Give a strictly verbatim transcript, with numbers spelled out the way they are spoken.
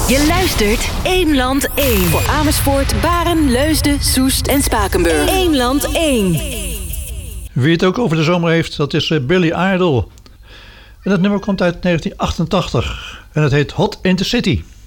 Je luistert één land één. Voor Amersfoort, Baren, Leusden, Soest en Spakenburg. één land één. Wie het ook over de zomer heeft, dat is Billy Idol. En dat nummer komt uit negentien achtentachtig. En het heet Hot in the City.